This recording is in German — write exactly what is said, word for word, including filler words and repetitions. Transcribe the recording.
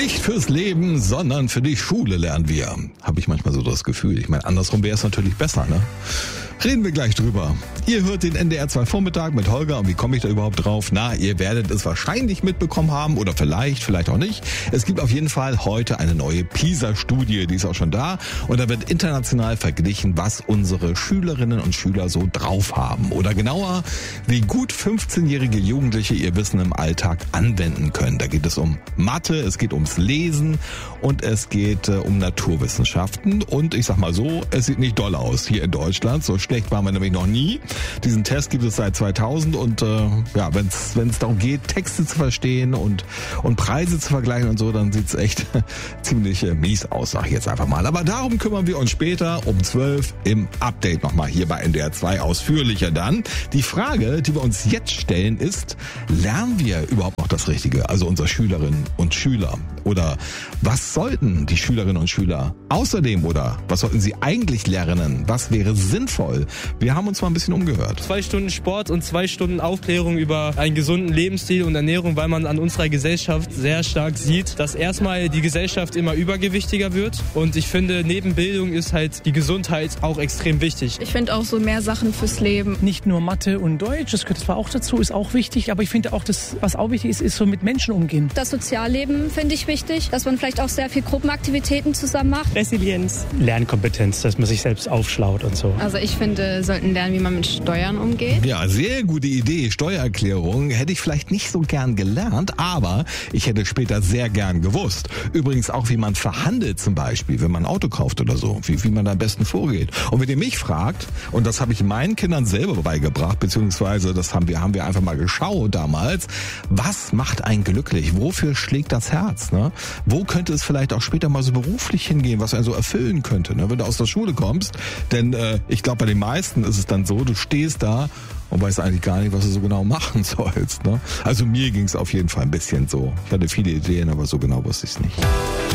Nicht fürs Leben, sondern für die Schule lernen wir. Habe ich manchmal so das Gefühl. Ich meine, andersrum wäre es natürlich besser, ne? Reden wir gleich drüber. Ihr hört den N D R zwei Vormittag mit Holger. Und wie komme ich da überhaupt drauf? Na, ihr werdet es wahrscheinlich mitbekommen haben oder vielleicht, vielleicht auch nicht. Es gibt auf jeden Fall heute eine neue PISA-Studie, die ist auch schon da. Und da wird international verglichen, was unsere Schülerinnen und Schüler so drauf haben. Oder genauer, wie gut fünfzehnjährige Jugendliche ihr Wissen im Alltag anwenden können. Da geht es um Mathe, es geht ums Lesen und es geht äh, um Naturwissenschaften. Und ich sag mal so, es sieht nicht doll aus hier in Deutschland. So schlecht waren wir nämlich noch nie. Diesen Test gibt es seit zweitausend und äh, ja, wenn es wenn es darum geht, Texte zu verstehen und und Preise zu vergleichen und so, dann sieht's echt ziemlich äh, mies aus, sag ich jetzt einfach mal. Aber darum kümmern wir uns später um zwölf im Update nochmal hier bei N D R zwei ausführlicher dann. Die Frage, die wir uns jetzt stellen, ist, lernen wir überhaupt noch das Richtige, also unsere Schülerinnen und Schüler? Oder was sollten die Schülerinnen und Schüler außerdem oder was sollten sie eigentlich lernen? Was wäre sinnvoll? Wir haben uns mal ein bisschen umgehört. Zwei Stunden Sport und zwei Stunden Aufklärung über einen gesunden Lebensstil und Ernährung, weil man an unserer Gesellschaft sehr stark sieht, dass erstmal die Gesellschaft immer übergewichtiger wird. Und ich finde, neben Bildung ist halt die Gesundheit auch extrem wichtig. Ich finde auch so mehr Sachen fürs Leben. Nicht nur Mathe und Deutsch, das gehört zwar auch dazu, ist auch wichtig, aber ich finde auch, das, was auch wichtig ist, ist so mit Menschen umgehen. Das Sozialleben finde ich wichtig, dass man vielleicht auch sehr viel Gruppenaktivitäten zusammen macht. Resilienz, Lernkompetenz, dass man sich selbst aufschlaut und so. Also ich finde, sollten lernen, wie man mit Steuern umgeht. Ja, sehr gute Idee. Steuererklärung hätte ich vielleicht nicht so gern gelernt, aber ich hätte später sehr gern gewusst. Übrigens auch, wie man verhandelt zum Beispiel, wenn man ein Auto kauft oder so, wie, wie man da am besten vorgeht. Und wenn ihr mich fragt, und das habe ich meinen Kindern selber beigebracht, beziehungsweise das haben wir, haben wir einfach mal geschaut damals, was macht einen glücklich? Wofür schlägt das Herz? Ne? Wo könnte es vielleicht auch später mal so beruflich hingehen, was einen so erfüllen könnte, ne? Wenn du aus der Schule kommst? Denn äh, ich glaube, bei den meisten ist es dann so, du stehst da und weißt eigentlich gar nicht, was du so genau machen sollst. Ne? Also mir ging es auf jeden Fall ein bisschen so. Ich hatte viele Ideen, aber so genau wusste ich es nicht.